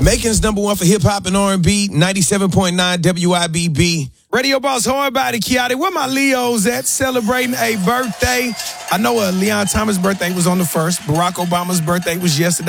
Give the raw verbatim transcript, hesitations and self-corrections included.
Macon's number one for hip-hop and R and B, ninety-seven point nine W I B B. Radio Boss Hard Body Kiati. Where my Leos at celebrating a birthday? I know uh, Leon Thomas' birthday was on the first. Barack Obama's birthday was yesterday.